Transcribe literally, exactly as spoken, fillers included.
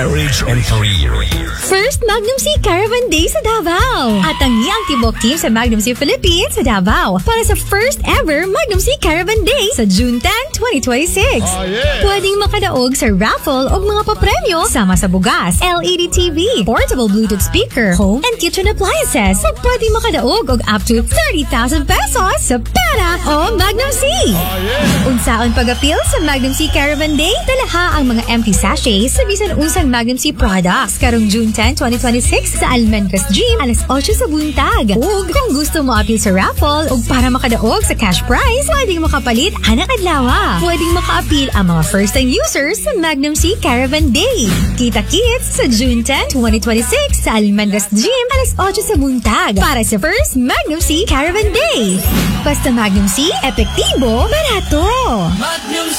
marriage and career. First Magnum C Caravan Day sa Davao. At ang ang Tibok Team sa Magnum C Philippines sa Davao para sa first ever Magnum C Caravan Day sa June tenth, twenty twenty-six. Oh, yeah. Pwedeng makadaog sa raffle o mga papremyo sama sa bugas, L E D T V, portable Bluetooth speaker, home and kitchen appliances. At pwedeng makadaog og up to thirty thousand pesos sa pera o Magnum C. Oh, yeah. Unsaon pag-appeal sa Magnum C Caravan Day? Dalaha ang mga empty sachets sa bisan unsang Magnum C products karong June tenth, twenty twenty-six sa Almencas Gym alas eight sa buntag. Ug kung gusto mo appeal sa raffle ug para makadaog sa cash prize, pwedeng makapalit anang adlaw. Pwedeng maka-appeal ang mga first-time users sa Magnum C Caravan Day. Kita-kits sa June tenth, twenty twenty-six sa Almencas Gym alas eight sa buntag para sa first Magnum C Caravan Day. Basta Magnum C, epektibo, barato. Magnum C.